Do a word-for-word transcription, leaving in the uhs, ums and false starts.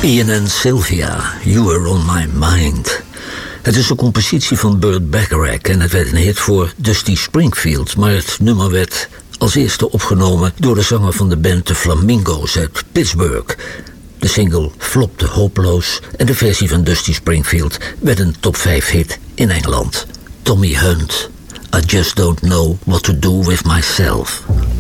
Ian en Sylvia, You Were On My Mind. Het is een compositie van Burt Bacharach en het werd een hit voor Dusty Springfield, maar het nummer werd als eerste opgenomen door de zanger van de band The Flamingos uit Pittsburgh. De single flopte hopeloos en de versie van Dusty Springfield werd een top vijf hit in Engeland. Tommy Hunt, I Just Don't Know What To Do With Myself.